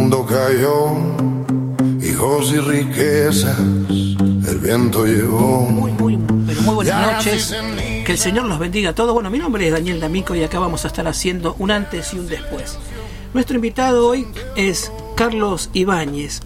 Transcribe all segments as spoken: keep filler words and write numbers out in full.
mundo cayó, hijos y riquezas, el viento llevó. Muy, muy, pero muy buenas noches. Que el Señor los bendiga a todos. Bueno, mi nombre es Daniel D'Amico y acá vamos a estar haciendo un antes y un después. Nuestro invitado hoy es Carlos Ibáñez.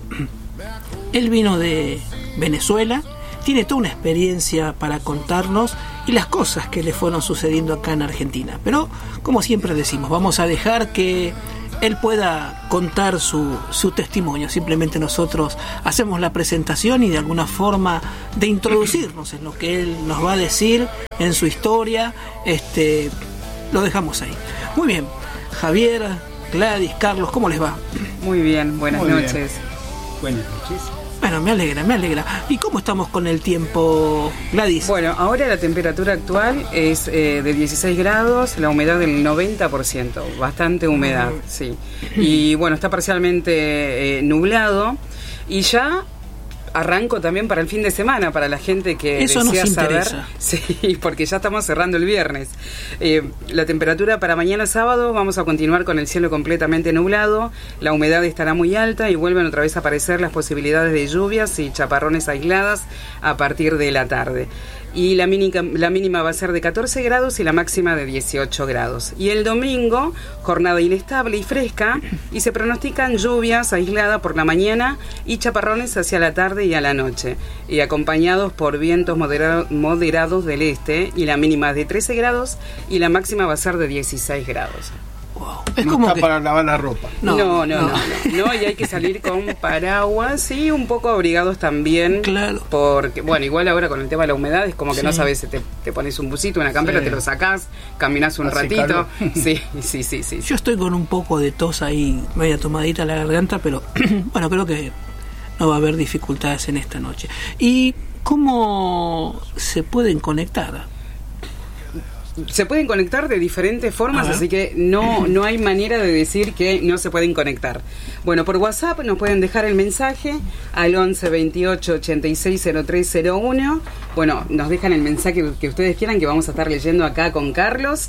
Él vino de Venezuela, tiene toda una experiencia para contarnos y las cosas que le fueron sucediendo acá en Argentina. Pero, como siempre decimos, vamos a dejar que él pueda contar su, su testimonio. Simplemente nosotros hacemos la presentación y de alguna forma de introducirnos en lo que él nos va a decir, en su historia, este, lo dejamos ahí. Muy bien, Javier, Gladys, Carlos, ¿cómo les va? Muy bien, buenas Muy noches. Bien. Buenas noches. Bueno, me alegra, me alegra. ¿Y cómo estamos con el tiempo, Gladys? Bueno, ahora la temperatura actual es eh, de dieciséis grados, la humedad del noventa por ciento, bastante humedad, mm. sí. Y bueno, está parcialmente eh, nublado y ya arranco también para el fin de semana, para la gente que Eso desea nos saber. interesa. Sí, porque ya estamos cerrando el viernes. Eh, la temperatura para mañana sábado, vamos a continuar con el cielo completamente nublado, la humedad estará muy alta y vuelven otra vez a aparecer las posibilidades de lluvias y chaparrones aisladas a partir de la tarde. Y la mínima, la mínima va a ser de catorce grados y la máxima de dieciocho grados. Y el domingo, jornada inestable y fresca, y se pronostican lluvias aisladas por la mañana y chaparrones hacia la tarde y a la noche, y acompañados por vientos modera- moderados del este, y la mínima es de trece grados y la máxima va a ser de dieciséis grados. Wow. Es no como está que... para lavar la ropa. No no no, no, no, no, no, y hay que salir con paraguas y un poco abrigados también. Claro. Porque, bueno, igual ahora con el tema de la humedad es como que sí. No sabes, te, te pones un busito, una campera, sí. Te lo sacás, caminás un Hace ratito. Sí, sí, sí, sí. Yo estoy con un poco de tos ahí, media tomadita a la garganta, pero bueno, creo que no va a haber dificultades en esta noche. ¿Y cómo se pueden conectar? Se pueden conectar de diferentes formas, así que no, no hay manera de decir que no se pueden conectar. Bueno, por WhatsApp nos pueden dejar el mensaje al once veintiocho ochenta y seis cero tres cero uno. Bueno, nos dejan el mensaje que ustedes quieran, que vamos a estar leyendo acá con Carlos.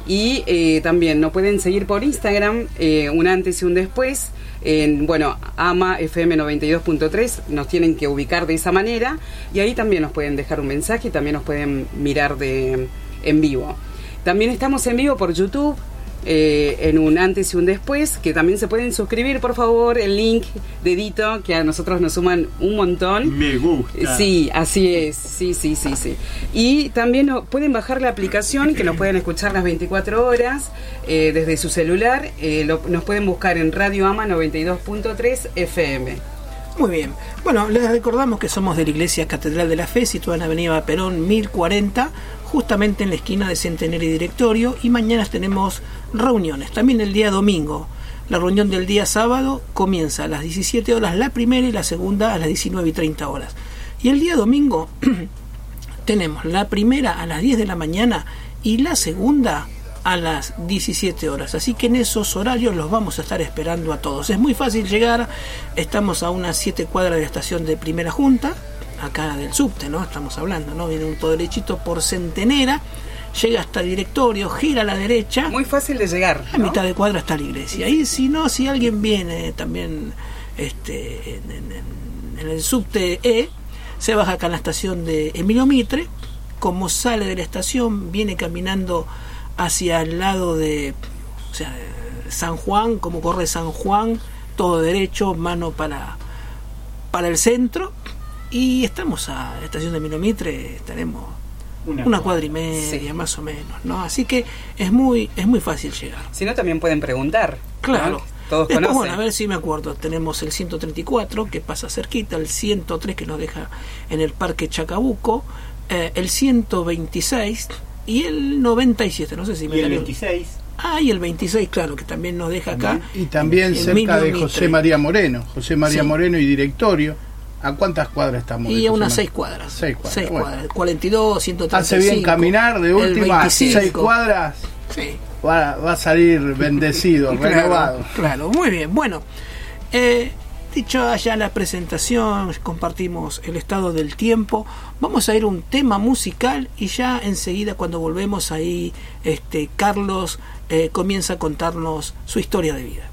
Y eh, también nos pueden seguir por Instagram, eh, un antes y un después. En, bueno, Ama F M noventa y dos punto tres, nos tienen que ubicar de esa manera. Y ahí también nos pueden dejar un mensaje y también nos pueden mirar de... en vivo. También estamos en vivo por YouTube, eh, en un antes y un después, que también se pueden suscribir, por favor, el link, dedito, que a nosotros nos suman un montón. Me gusta. Sí, así es, sí, sí, sí, sí. Y también no, pueden bajar la aplicación, que nos pueden escuchar las veinticuatro horas eh, desde su celular. Eh, lo, nos pueden buscar en Radio Ama noventa y dos punto tres F M. Muy bien. Bueno, les recordamos que somos de la Iglesia Catedral de la Fe, situada en Avenida Perón mil cuarenta, justamente en la esquina de Centenario y Directorio, y mañana tenemos reuniones. También el día domingo. La reunión del día sábado comienza a las diecisiete horas la primera y la segunda a las diecinueve y treinta horas. Y el día domingo tenemos la primera a las diez de la mañana y la segunda a las diecisiete horas, así que en esos horarios los vamos a estar esperando a todos. Es muy fácil llegar, estamos a unas siete cuadras de la estación de Primera Junta, acá del subte, ¿no? Estamos hablando, ¿no? Viene un todo derechito por Centenera, llega hasta el Directorio, gira a la derecha. Muy fácil de llegar, ¿no? A mitad de cuadra está la iglesia. Y si no, si alguien viene también este, en, en, en el subte E, se baja acá en la estación de Emilio Mitre, como sale de la estación, viene caminando hacia el lado de, o sea, San Juan, como corre San Juan, todo derecho, mano para, para el centro, y estamos a la estación de Minomitre, estaremos una, una cuadra y media, sí. Más o menos, ¿no? Así que es muy, es muy fácil llegar. Si no, también pueden preguntar. Claro. ¿No? Todos Después, conocen. Bueno, a ver si me acuerdo, tenemos el ciento treinta y cuatro, que pasa cerquita, el ciento tres, que nos deja en el Parque Chacabuco, eh, el ciento veintiséis... y el noventa y siete, no sé si me y el veintiséis. Ah, y el veintiséis, claro, que también nos deja acá. Y también en, cerca en de José María Moreno. José María sí. Moreno y Directorio. ¿A cuántas cuadras estamos? Y a unas seis cuadras. Seis cuadras. Seis bueno. cuadras. cuarenta y dos, ciento treinta y cinco. Hace bien caminar, de última, seis cuadras. Sí. Va, va a salir bendecido, claro, renovado. Claro, muy bien. Bueno, eh, dicho ya la presentación, compartimos el estado del tiempo, vamos a ir a un tema musical y ya enseguida cuando volvemos ahí, este Carlos eh, comienza a contarnos su historia de vida.